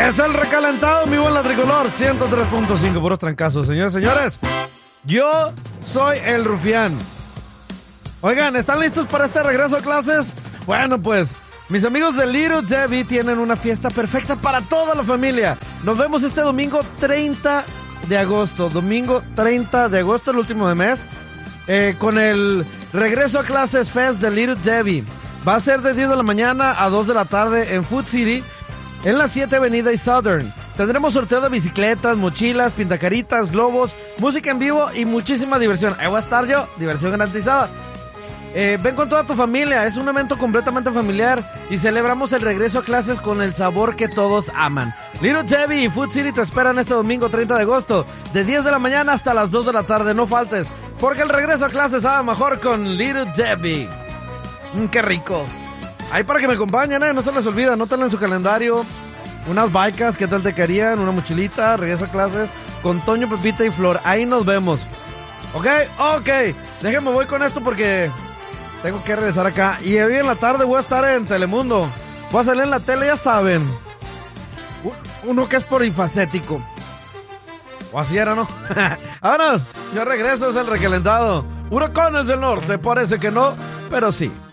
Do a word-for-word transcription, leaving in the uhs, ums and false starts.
Es el recalentado, mi buena tricolor, ciento tres punto cinco, puros trancazos, señores, señores. Yo soy el Rufián. Oigan, ¿están listos para este regreso a clases? Bueno, pues, mis amigos de Little Debbie tienen una fiesta perfecta para toda la familia. Nos vemos este domingo treinta de agosto. Domingo treinta de agosto, el último de mes. Eh, con el regreso a clases Fest de Little Debbie. Va a ser de diez de la mañana a dos de la tarde en Food City, en la siete Avenida y Southern. Tendremos sorteo de bicicletas, mochilas, pintacaritas, globos, música en vivo y muchísima diversión. Ahí voy a estar yo, diversión garantizada. Eh, ven con toda tu familia, es un evento completamente familiar y celebramos el regreso a clases con el sabor que todos aman. Little Debbie y Food City te esperan este domingo treinta de agosto, de diez de la mañana hasta las dos de la tarde. No faltes, porque el regreso a clases sabe mejor con Little Debbie. Mm, ¡Qué rico! Ahí para que me acompañen, eh, no se les olvida, anótenlo en su calendario. Unas bikes, ¿qué tal te querían? Una mochilita, regreso a clases con Toño, Pepita y Flor. Ahí nos vemos. ¿Ok? Ok. Déjenme, voy con esto porque tengo que regresar acá. Y hoy en la tarde voy a estar en Telemundo. Voy a salir en la tele, ya saben. Uno que es polifacético. O así era, ¿no? Vámonos. Yo regreso, es el recalentado. Huracanes del norte, parece que no, pero sí.